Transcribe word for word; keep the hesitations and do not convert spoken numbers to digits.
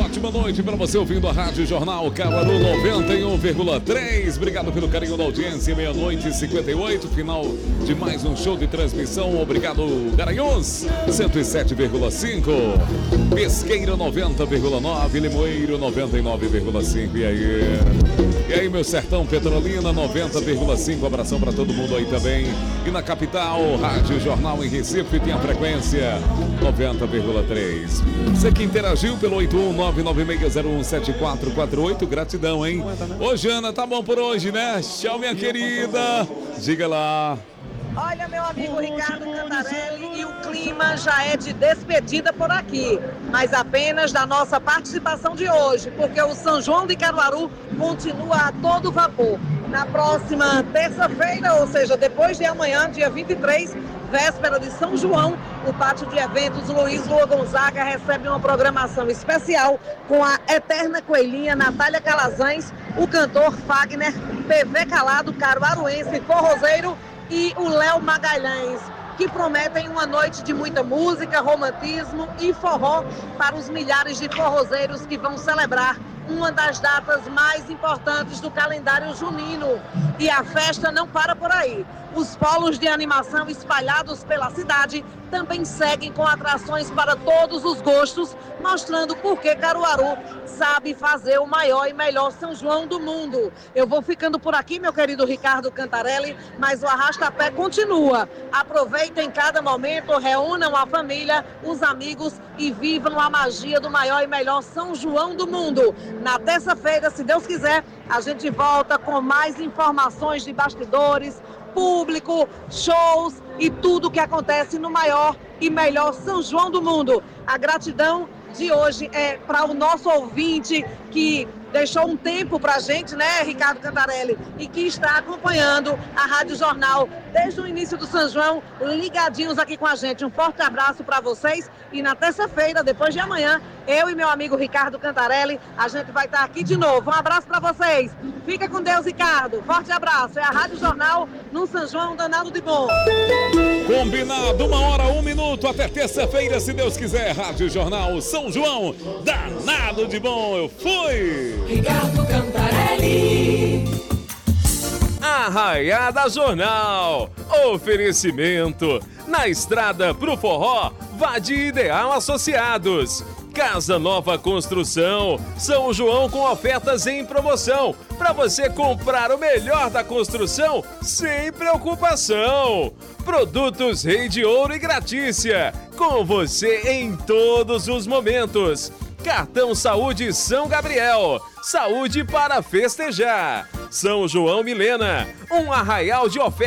ótima noite para você ouvindo a Rádio Jornal Caruaru noventa e um vírgula três. Obrigado pelo carinho da audiência. Meia-noite e cinquenta e oito, final de mais um show de transmissão. Obrigado, Garanhuns, cento e sete vírgula cinco. Pesqueira noventa vírgula nove. Limoeiro noventa e nove vírgula cinco. E aí? E aí, meu sertão Petrolina noventa vírgula cinco. Abração para todo mundo aí também. E na capital, Rádio Jornal em Recife tem a frequência noventa vírgula três. Você que interagiu pelo oito um nove nove seis zero um sete quatro quatro oito, gratidão, hein? Ô, Jana, tá bom por hoje, né? Tchau, minha querida. Diga lá. Olha, meu amigo Ricardo Cantarelli, e o clima já é de despedida por aqui, mas apenas da nossa participação de hoje, porque o São João de Caruaru continua a todo vapor. Na próxima terça-feira, ou seja, depois de amanhã, dia vinte e três, véspera de São João, o Pátio de Eventos Luiz Lua Gonzaga recebe uma programação especial com a eterna coelhinha Natália Calazans, o cantor Fagner, P V Calado, caruaruense, forrozeiro, e o Léo Magalhães, que prometem uma noite de muita música, romantismo e forró para os milhares de forrozeiros que vão celebrar uma das datas mais importantes do calendário junino. E a festa não para por aí. Os polos de animação espalhados pela cidade também seguem com atrações para todos os gostos, mostrando por que Caruaru sabe fazer o maior e melhor São João do mundo. Eu vou ficando por aqui, meu querido Ricardo Cantarelli, mas o Arrasta-Pé continua. Aproveitem cada momento, reúnam a família, os amigos e vivam a magia do maior e melhor São João do mundo. Na terça-feira, se Deus quiser, a gente volta com mais informações de bastidores, público, shows e tudo que acontece no maior e melhor São João do mundo. A gratidão de hoje é para o nosso ouvinte que deixou um tempo para a gente, né, Ricardo Cantarelli, e que está acompanhando a Rádio Jornal desde o início do São João, ligadinhos aqui com a gente. Um forte abraço para vocês e na terça-feira, depois de amanhã, eu e meu amigo Ricardo Cantarelli, a gente vai estar aqui de novo. Um abraço para vocês. Fica com Deus, Ricardo. Forte abraço. É a Rádio Jornal no São João danado de bom. Combinado, uma hora, um minuto, até terça-feira, se Deus quiser. Rádio Jornal São João danado de bom. Eu fui! Ricardo Cantarelli. Arraiada Jornal. Oferecimento. Na estrada pro forró, vá de Ideal Associados. Casa Nova Construção. São João com ofertas em promoção. Para você comprar o melhor da construção sem preocupação. Produtos Rei de Ouro e Gratícia. Com você em todos os momentos. Cartão Saúde São Gabriel. Saúde para festejar. São João Milena. Um arraial de ofertas.